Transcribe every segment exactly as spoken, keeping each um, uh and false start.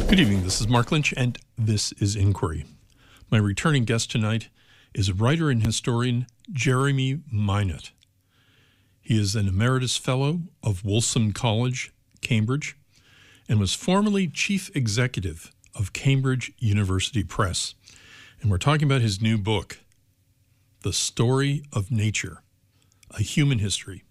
Good evening. This is Mark Lynch, and this is Inquiry. My returning guest tonight is writer and historian Jeremy Minot. He is an emeritus fellow of Wolfson College, Cambridge, and was formerly chief executive of Cambridge University Press. And we're talking about his new book, The Story of Nature, A Human History.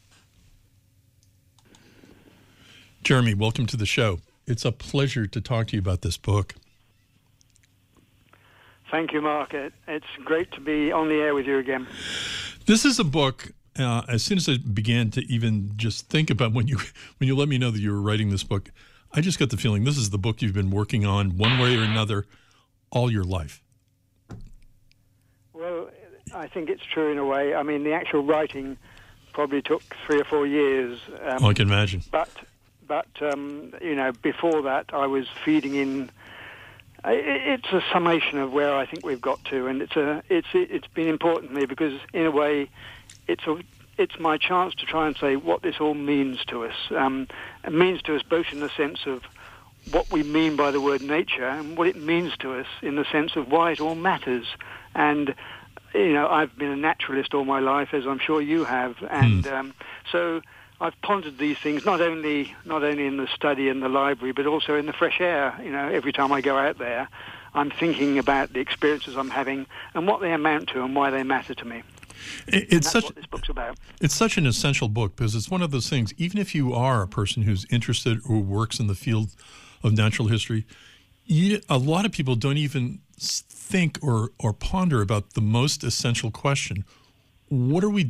Jeremy, welcome to the show. It's a pleasure to talk to you about this book. Thank you, Mark. It, it's great to be on the air with you again. This is a book, uh, as soon as I began to even just think about when you when you let me know that you were writing this book, I just got the feeling this is the book you've been working on one way or another all your life. Well, I think it's true in a way. I mean, the actual writing probably took three or four years. Um, oh, I can imagine. But... But, um, you know, before that, I was feeding in... It's a summation of where I think we've got to, and it's a it's it's been important to me because, in a way, it's a, it's my chance to try and say what this all means to us. Um, it means to us both in the sense of what we mean by the word nature and what it means to us in the sense of why it all matters. And, you know, I've been a naturalist all my life, as I'm sure you have, and hmm. um, so... I've pondered these things not only not only in the study and the library, but also in the fresh air. You know, every time I go out there, I'm thinking about the experiences I'm having and what they amount to and why they matter to me. It, it's that's such what this book's about. It's such an essential book because it's one of those things. Even if you are a person who's interested or works in the field of natural history, you, a lot of people don't even think or or ponder about the most essential question: what are we